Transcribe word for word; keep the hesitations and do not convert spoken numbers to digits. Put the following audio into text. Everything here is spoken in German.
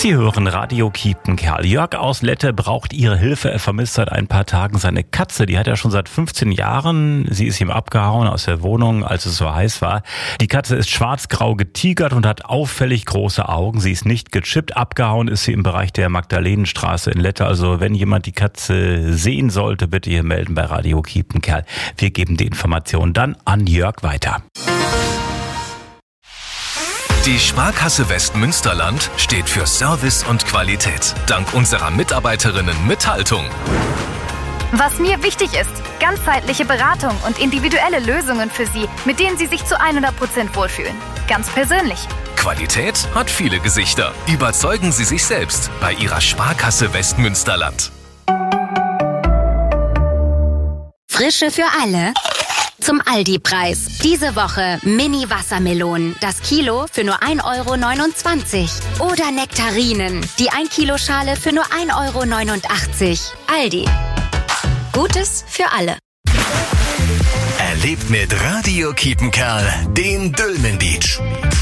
Sie hören Radio Kiepenkerl. Jörg aus Lette braucht Ihre Hilfe. Er vermisst seit ein paar Tagen seine Katze. Die hat er schon seit fünfzehn Jahren. Sie ist ihm abgehauen aus der Wohnung, als es so heiß war. Die Katze ist schwarz-grau getigert und hat auffällig große Augen. Sie ist nicht gechippt. Abgehauen ist sie im Bereich der Magdalenenstraße in Lette. Also wenn jemand die Katze sehen sollte, bitte hier melden bei Radio Kiepenkerl. Wir geben die Information dann an Jörg weiter. Die Sparkasse Westmünsterland steht für Service und Qualität. Dank unserer Mitarbeiterinnen mit Haltung. Was mir wichtig ist, ganzheitliche Beratung und individuelle Lösungen für Sie, mit denen Sie sich zu hundert Prozent wohlfühlen. Ganz persönlich. Qualität hat viele Gesichter. Überzeugen Sie sich selbst bei Ihrer Sparkasse Westmünsterland. Frische für alle. Zum Aldi-Preis. Diese Woche Mini-Wassermelonen. Das Kilo für nur ein Euro neunundzwanzig. Oder Nektarinen. Die ein Kilo Schale für nur ein Euro neunundachtzig. Aldi. Gutes für alle. Erlebt mit Radio Kiepenkerl den Dülmen Beach.